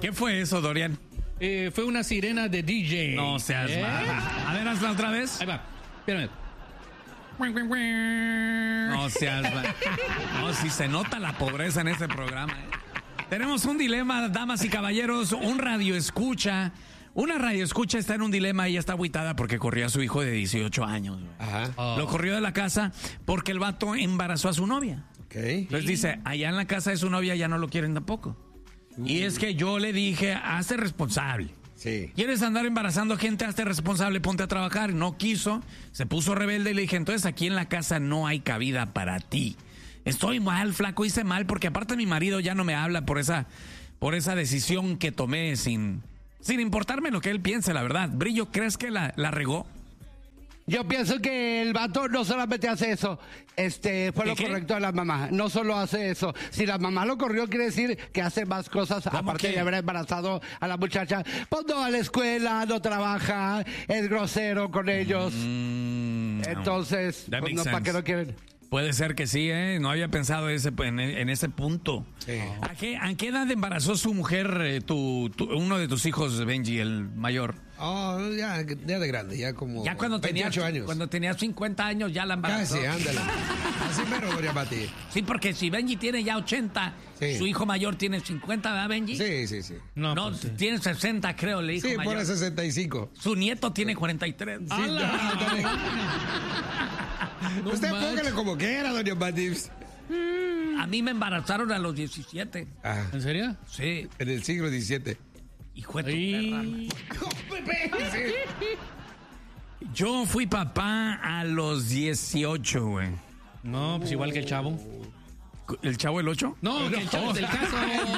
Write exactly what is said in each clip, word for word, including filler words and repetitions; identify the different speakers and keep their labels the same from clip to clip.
Speaker 1: ¿Qué fue eso, Dorian?
Speaker 2: Eh, fue una sirena de D J.
Speaker 1: No seas
Speaker 2: ¿Eh?
Speaker 1: baja. A ver, hazla otra vez.
Speaker 2: Ahí va. Espérame.
Speaker 1: No seas baja. No, si se nota la pobreza en este programa. ¿eh? Tenemos un dilema, damas y caballeros. Un radio escucha. Una radio escucha está en un dilema y está agüitada porque corrió a su hijo de dieciocho años.
Speaker 3: Ajá.
Speaker 2: Oh.
Speaker 1: Lo corrió de la casa porque el vato embarazó a su novia.
Speaker 3: Ok.
Speaker 1: Entonces dice, allá en la casa de su novia ya no lo quieren tampoco. Y es que yo le dije, hazte responsable.
Speaker 3: Sí.
Speaker 1: ¿Quieres andar embarazando gente? Hazte responsable, ponte a trabajar. No quiso, se puso rebelde y le dije, entonces aquí en la casa no hay cabida para ti. Estoy mal, flaco, hice mal, porque aparte mi marido ya no me habla por esa, por esa decisión que tomé sin, sin importarme lo que él piense, la verdad. Brillo, ¿crees que la, la regó?
Speaker 4: Yo pienso que el vato no solamente hace eso, este fue lo
Speaker 1: ¿Qué?
Speaker 4: correcto de la mamá, no solo hace eso. Si la mamá lo corrió, quiere decir que hace más cosas, aparte
Speaker 1: que?
Speaker 4: de haber embarazado a la muchacha. Pues no va a la escuela, no trabaja, es grosero con ellos.
Speaker 1: Mm,
Speaker 4: Entonces,
Speaker 1: that
Speaker 4: pues
Speaker 1: makes
Speaker 4: no, ¿para
Speaker 1: sense.
Speaker 4: qué no quieren?
Speaker 1: Puede ser que sí, ¿eh? No había pensado ese, en, en ese punto.
Speaker 3: Sí.
Speaker 1: ¿A qué, ¿A qué edad embarazó su mujer, eh, tu, tu- uno de tus hijos, Benji, el mayor?
Speaker 3: Oh, ya, ya de grande, ya como
Speaker 1: Ya cuando tenías,
Speaker 3: veintiocho años.
Speaker 1: cuando tenías cincuenta años ya la embarazó.
Speaker 3: Casi, ándale. Así mero, Dorian Pati.
Speaker 1: Sí, porque si Benji tiene ya ochenta,
Speaker 3: Sí.
Speaker 1: su hijo mayor tiene cincuenta, ¿verdad, Benji?
Speaker 3: Sí, sí, sí.
Speaker 2: No,
Speaker 1: No,
Speaker 2: pues, sí.
Speaker 1: tiene sesenta, creo, el hijo
Speaker 3: Sí,
Speaker 1: mayor.
Speaker 3: pone sesenta y cinco.
Speaker 1: Su nieto tiene cuarenta y tres.
Speaker 3: Sí, no, también.
Speaker 2: No
Speaker 3: Usted
Speaker 2: manches.
Speaker 3: póngale como quiera, Dorian Pati.
Speaker 1: A mí me embarazaron a los diecisiete.
Speaker 3: Ah,
Speaker 2: ¿En serio?
Speaker 1: Sí,
Speaker 3: en el siglo diecisiete.
Speaker 1: hijo de tu
Speaker 2: Ay.
Speaker 1: perra. Yo fui papá a los dieciocho, güey.
Speaker 2: No, pues igual que el chavo.
Speaker 1: ¿El chavo el ocho?
Speaker 2: No, que el chavo es del caso.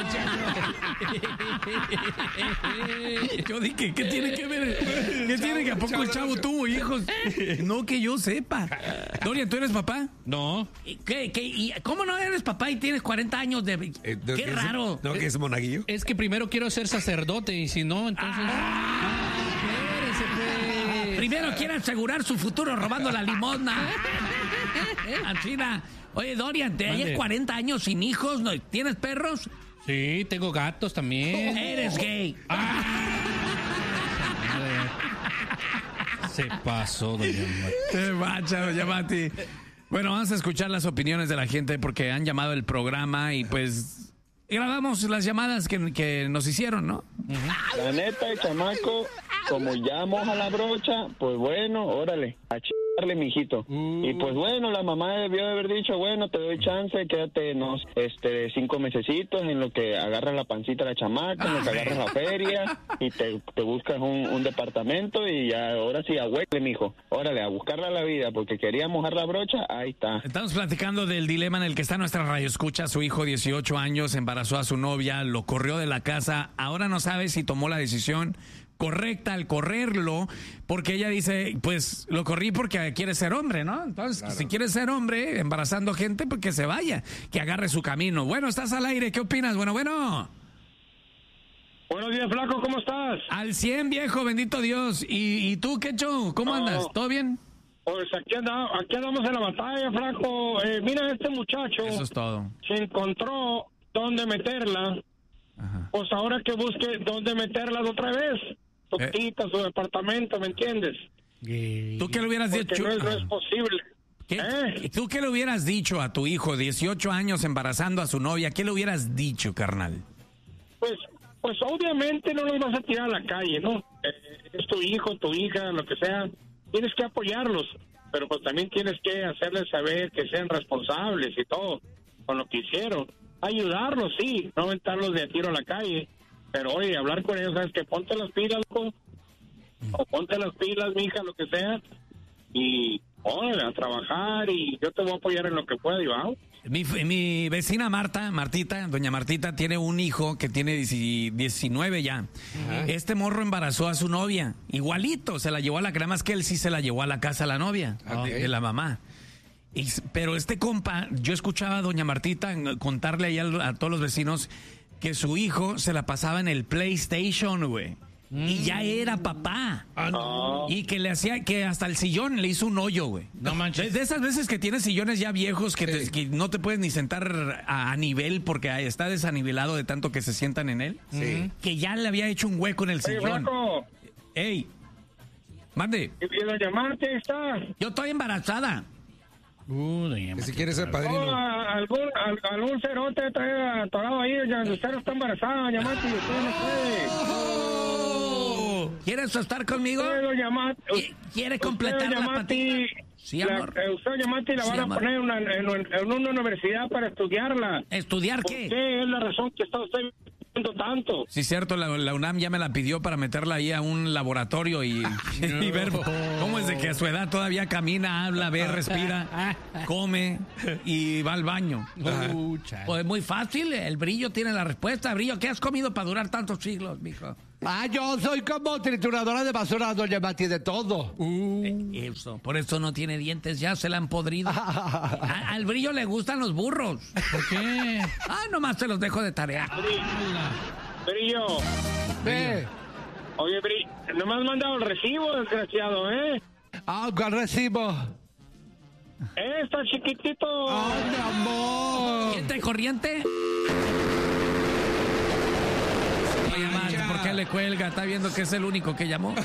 Speaker 1: Yo dije, ¿qué tiene que ver? ¿Qué tiene que a poco el chavo tuvo hijos? No que yo sepa. Dorian, ¿tú eres papá?
Speaker 2: No.
Speaker 1: ¿Y ¿Qué, qué, y ¿Cómo no eres papá y tienes cuarenta años de...
Speaker 3: Eh, ¿no
Speaker 1: qué
Speaker 3: que es-
Speaker 1: raro.
Speaker 3: ¿No que es monaguillo?
Speaker 2: Es que primero quiero ser sacerdote y si no, entonces... Ah, espérese, pues.
Speaker 1: Primero quiere asegurar su futuro robando la limosna. China. Oye, Dorian, te
Speaker 2: Mande.
Speaker 1: hayas cuarenta años sin hijos, ¿no? ¿Tienes perros?
Speaker 2: Sí, tengo gatos también.
Speaker 1: Eres gay.
Speaker 2: Se pasó, doña Mar-
Speaker 1: Qué macha, doña Mati. Bueno, vamos a escuchar las opiniones de la gente porque han llamado el programa y pues grabamos las llamadas que, que nos hicieron, ¿no?
Speaker 5: La neta, el chamaco, como ya moja la brocha, pues bueno, órale, a chingarle, mijito. Y pues bueno, la mamá debió de haber dicho, bueno, te doy chance, quédate unos este, cinco mesecitos en lo que agarras la pancita a la chamaca, en lo que agarras la feria y te, te buscas un, un departamento y ya, ahora sí, ahuecle, mijo. Órale, a buscarla la vida, porque quería mojar la brocha, ahí está.
Speaker 1: Estamos platicando del dilema en el que está nuestra radio escucha. Su hijo, dieciocho años, embarazó a su novia, lo corrió de la casa. Ahora no sabe si tomó la decisión correcta al correrlo, porque ella dice, pues lo corrí porque quiere ser hombre, ¿no? Entonces, claro, si quiere ser hombre, embarazando gente, pues que se vaya, que agarre su camino. Bueno, estás al aire, ¿qué opinas? Bueno, bueno.
Speaker 5: Buenos días, flaco, ¿cómo estás?
Speaker 1: Al cien, viejo, bendito Dios. ¿Y, y tú, qué show? ¿Cómo
Speaker 5: No.
Speaker 1: andas? ¿Todo bien?
Speaker 5: Pues aquí andamos, aquí andamos en la batalla, flaco. Eh, mira, este muchacho
Speaker 1: Eso es todo.
Speaker 5: se encontró dónde meterla.
Speaker 1: Ajá.
Speaker 5: Pues ahora que busque dónde meterlas otra vez. Su
Speaker 1: Eh.
Speaker 5: tita, su departamento, ¿me entiendes?
Speaker 1: ¿Tú qué le hubieras
Speaker 5: Porque
Speaker 1: dicho?
Speaker 5: no es, no es posible.
Speaker 1: ¿Qué-
Speaker 5: ¿Eh?
Speaker 1: ¿Tú qué le hubieras dicho a tu hijo, dieciocho años, embarazando a su novia? ¿Qué le hubieras dicho, carnal?
Speaker 5: Pues, pues obviamente no los vas a tirar a la calle, ¿no? Eh, es tu hijo, tu hija, lo que sea. Tienes que apoyarlos, pero pues también tienes que hacerles saber que sean responsables y todo con lo que hicieron. Ayudarlos, sí, no aventarlos de a tiro a la calle, pero oye, hablar con ellos, ¿sabes? Que ponte las pilas, loco, o ponte las pilas, mija, lo que sea, y órale, a trabajar, y yo te voy a apoyar en lo que pueda, y vamos.
Speaker 1: Mi, mi vecina Marta, Martita, doña Martita, tiene un hijo que tiene diecinueve ya. Este morro embarazó a su novia, igualito, se la llevó a la cama, más que él sí se la llevó a la casa a la novia,
Speaker 3: Ok.
Speaker 1: de, de la mamá. Y, pero este compa, yo escuchaba a doña Martita en- contarle ahí a, a todos los vecinos que su hijo se la pasaba en el PlayStation, güey. Y ya era papá.
Speaker 5: No.
Speaker 1: Y que le hacía, que hasta el sillón le hizo un hoyo, güey.
Speaker 2: No manches.
Speaker 1: De, de esas veces que tienes sillones ya viejos que, te-
Speaker 3: Sí.
Speaker 1: que no te puedes ni sentar a, a nivel porque está desanivelado de tanto que se sientan en él.
Speaker 3: Sí.
Speaker 1: Que ya le había hecho un hueco en el
Speaker 5: Oye,
Speaker 1: sillón.
Speaker 5: Flaco,
Speaker 1: Ey, mande.
Speaker 5: ¿y doña Marta está?
Speaker 1: Yo estoy embarazada.
Speaker 2: Uh, doña
Speaker 3: Que
Speaker 2: Marta.
Speaker 3: si quieres ser
Speaker 5: Oh,
Speaker 3: padrino.
Speaker 5: algún, al- algún cerote trae atorado ahí, ya usted no está embarazada, doña Marta, y usted no puede.
Speaker 1: ¿Quieres estar conmigo?
Speaker 5: Usted, doña Marta,
Speaker 1: ¿Qui- ¿Quiere completar
Speaker 5: usted, doña
Speaker 1: la
Speaker 5: Marti,
Speaker 1: patita? Sí,
Speaker 5: la-
Speaker 1: amor.
Speaker 5: eh, usted, doña Marti, la
Speaker 1: Sí,
Speaker 5: van a
Speaker 1: amor.
Speaker 5: poner en una, en, en una universidad para estudiarla.
Speaker 1: ¿Estudiar
Speaker 5: ¿Por
Speaker 1: qué?
Speaker 5: qué es la razón que está usted viendo tanto?
Speaker 1: Sí, cierto, la, la UNAM ya me la pidió para meterla ahí a un laboratorio y, y ver cómo es de que a su edad todavía camina, habla, ve, respira, come y va al baño.
Speaker 2: Uh, chale.
Speaker 1: Pues es muy fácil, el brillo tiene la respuesta. Brillo, ¿qué has comido para durar tantos siglos, mijo?
Speaker 4: Ah, yo soy como trituradora de basura, doña Mati, de todo.
Speaker 1: Eso, por eso no tiene dientes, ya se la han podrido. A- al brillo le gustan los burros.
Speaker 2: ¿Por qué?
Speaker 1: Ah, nomás te los dejo de tarea.
Speaker 5: Brillo,
Speaker 4: Ve.
Speaker 5: oye, Brillo, no me has mandado el recibo, desgraciado, ¿eh?
Speaker 4: Ah, ¿cuál recibo?
Speaker 5: Eh, está chiquitito.
Speaker 4: ¡Ay, mi amor!
Speaker 1: ¿Gente corriente? Oye, más, ¿por qué le cuelga? ¿Está viendo que es el único que llamó?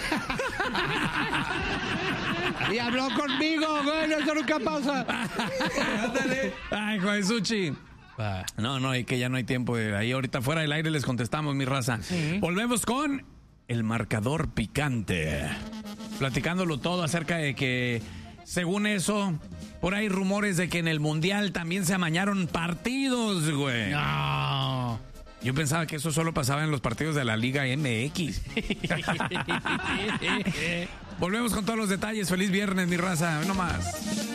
Speaker 4: Y habló conmigo, güey, eso nunca pasa.
Speaker 1: Ay, Joesuchi.
Speaker 2: Va.
Speaker 1: No, no, y que ya no hay tiempo. de- Ahí ahorita fuera del aire les contestamos, mi raza. Volvemos con el marcador picante. Platicándolo todo acerca de que, según eso, por ahí rumores de que en el Mundial también se amañaron partidos, güey.
Speaker 2: No.
Speaker 1: Yo pensaba que eso solo pasaba en los partidos de la Liga M X. Volvemos con todos los detalles. Feliz viernes, mi raza. No más.